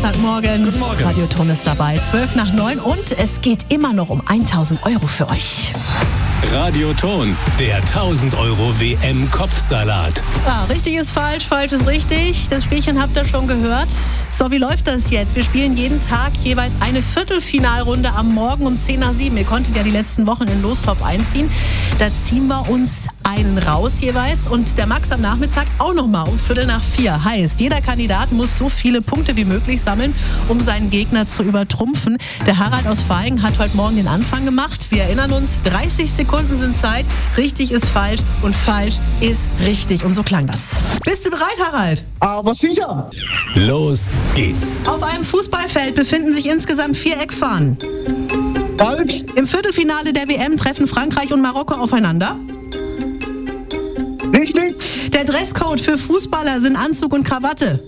Samstagmorgen. Guten Morgen. Radio Ton ist dabei, 8:55 und es geht immer noch um 1.000 Euro für euch. Radio Ton, der 1.000 Euro WM-Kopfsalat. Ja, richtig ist falsch, falsch ist richtig. Das Spielchen habt ihr schon gehört. So, wie läuft das jetzt? Wir spielen jeden Tag jeweils eine Viertelfinalrunde am Morgen um 6:50. Ihr konntet ja die letzten Wochen in Lostopf einziehen. Da ziehen wir uns einen raus jeweils und der Max am Nachmittag auch nochmal um 3:45. Heißt, jeder Kandidat muss so viele Punkte wie möglich sammeln, um seinen Gegner zu übertrumpfen. Der Harald aus Vaihingen hat heute Morgen den Anfang gemacht. Wir erinnern uns, 30 Sekunden sind Zeit. Richtig ist falsch und falsch ist richtig. Und so klang das. Bist du bereit, Harald? Aber sicher. Los geht's. Auf einem Fußballfeld befinden sich insgesamt 4 Eckfahnen. Falsch. Im Viertelfinale der WM treffen Frankreich und Marokko aufeinander. Richtig. Der Dresscode für Fußballer sind Anzug und Krawatte.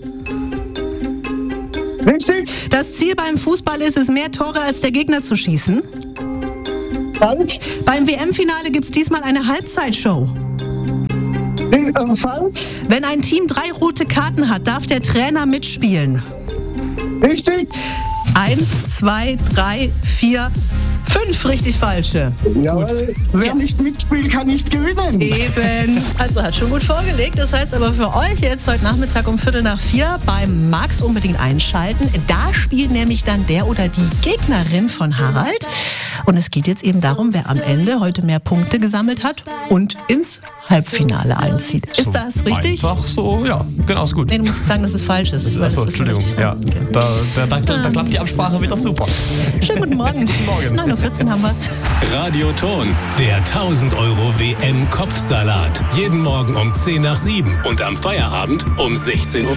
Richtig. Das Ziel beim Fußball ist es, mehr Tore als der Gegner zu schießen. Falsch. Beim WM-Finale gibt es diesmal eine Halbzeitshow. Falsch. Wenn ein Team 3 rote Karten hat, darf der Trainer mitspielen. Richtig. 1, 2, 3, 4, 5 richtig falsche. Jawohl. Wer nicht mitspielt, kann nicht gewinnen. Eben. Also hat schon gut vorgelegt. Das heißt aber für euch jetzt heute Nachmittag um 3:45 beim Max unbedingt einschalten. Da spielt nämlich dann der oder die Gegnerin von Harald. Und es geht jetzt eben darum, wer am Ende heute mehr Punkte gesammelt hat und ins Halbfinale einzieht. Ist das richtig? Einfach so, ja, genau, ist gut. Nee, du musst sagen, dass es falsch ist. Achso, Entschuldigung. Ja, da klappt die Absprache wieder super. Schönen guten Morgen. Guten Morgen. 9:14 haben wir's. Radio Ton, der 1.000 Euro WM-Kopfsalat. Jeden Morgen um 6:50 und am Feierabend um 16:50 Uhr.